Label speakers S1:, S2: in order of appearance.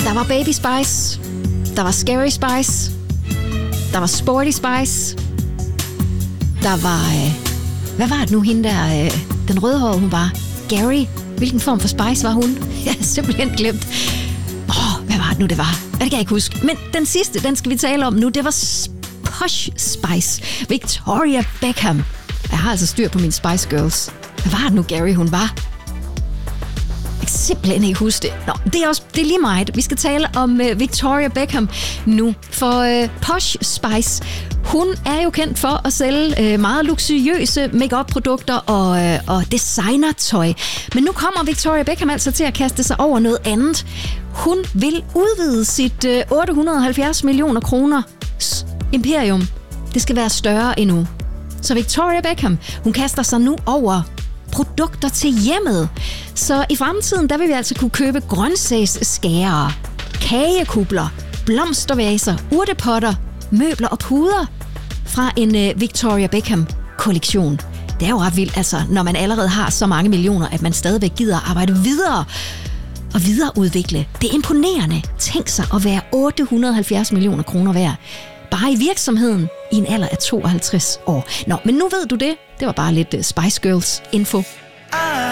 S1: Der var Baby Spice, der var Scary Spice, der var Sporty Spice, der var... hvad var det nu, hende der, den rødhårede, hun var? Gary. Hvilken form for spice var hun? Jeg har simpelthen glemt. Hvad var det nu, det var? Det kan jeg ikke huske. Men den sidste, den skal vi tale om nu, det var Posh Spice. Victoria Beckham. Jeg har altså styr på mine Spice Girls. Hvad var det nu, Gary, hun var? Jeg kan simpelthen ikke huske det. Nå, det er lige meget. Vi skal tale om Victoria Beckham nu. For Posh Spice, hun er jo kendt for at sælge meget luksuriøse make-up-produkter og designertøj. Men nu kommer Victoria Beckham altså til at kaste sig over noget andet. Hun vil udvide sit 870 millioner kroner imperium. Det skal være større endnu. Så Victoria Beckham, hun kaster sig nu over produkter til hjemmet. Så i fremtiden, der vil vi altså kunne købe grøntsagsskærere, kagekubler, blomstervaser, urtepotter, møbler og puder fra en Victoria Beckham-kollektion. Det er jo ret vildt, altså, når man allerede har så mange millioner, at man stadigvæk gider at arbejde videre og videreudvikle. Det er imponerende. Tænk sig at være 870 millioner kroner værd. Bare i virksomheden i en alder af 52 år. Nå, men nu ved du det. Det var bare lidt Spice Girls info.